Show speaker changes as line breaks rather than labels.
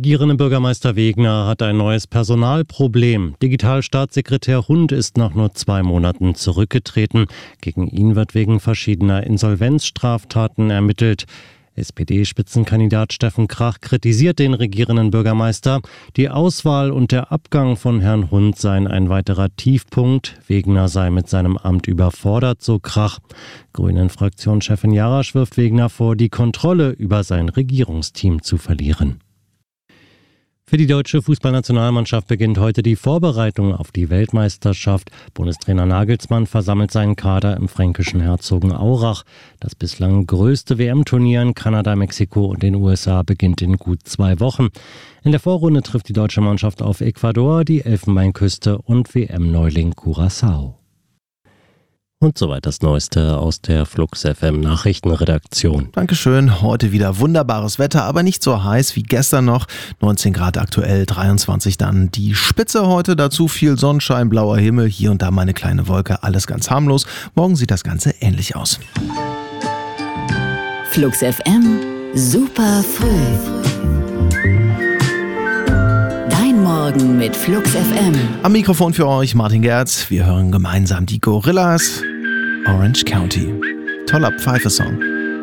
regierende Bürgermeister Wegner hat ein neues Personalproblem. Digitalstaatssekretär Hund ist nach nur 2 Monaten zurückgetreten. Gegen ihn wird wegen verschiedener Insolvenzstraftaten ermittelt. SPD-Spitzenkandidat Steffen Krach kritisiert den regierenden Bürgermeister. Die Auswahl und der Abgang von Herrn Hund seien ein weiterer Tiefpunkt. Wegner sei mit seinem Amt überfordert, so Krach. Grünen-Fraktionschefin Jarasch wirft Wegner vor, die Kontrolle über sein Regierungsteam zu verlieren. Für die deutsche Fußballnationalmannschaft beginnt heute die Vorbereitung auf die Weltmeisterschaft. Bundestrainer Nagelsmann versammelt seinen Kader im fränkischen Herzogenaurach. Das bislang größte WM-Turnier in Kanada, Mexiko und den USA beginnt in gut 2 Wochen. In der Vorrunde trifft die deutsche Mannschaft auf Ecuador, die Elfenbeinküste und WM-Neuling Curaçao. Und soweit das Neueste aus der Flux FM Nachrichtenredaktion.
Dankeschön. Heute wieder wunderbares Wetter, aber nicht so heiß wie gestern noch. 19 Grad aktuell, 23 dann die Spitze heute. Dazu viel Sonnenschein, blauer Himmel, hier und da mal eine kleine Wolke. Alles ganz harmlos. Morgen sieht das Ganze ähnlich aus.
Flux FM, super früh. Dein Morgen mit Flux FM.
Am Mikrofon für euch Martin Gerz. Wir hören gemeinsam die Gorillas. Orange County. Toller Pfeife-Song.